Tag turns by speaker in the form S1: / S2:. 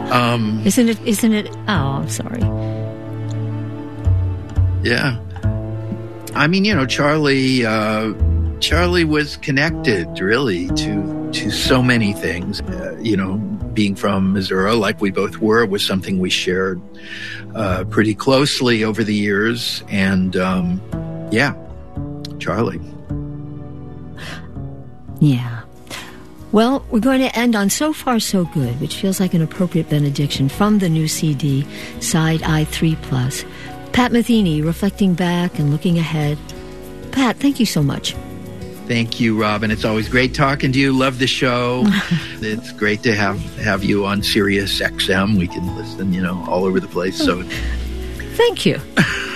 S1: Isn't it? Oh, I'm sorry.
S2: Yeah. I mean, Charlie was connected really to so many things. Being from Missouri, like we both were, was something we shared pretty closely over the years. And Charlie.
S1: Yeah. Well, we're going to end on So Far So Good, which feels like an appropriate benediction from the new CD, Side I3+. Pat Metheny, reflecting back and looking ahead. Pat, thank you so much.
S2: Thank you, Robin. It's always great talking to you. Love the show. It's great to have you on Sirius XM. We can listen, all over the place. So,
S1: thank you.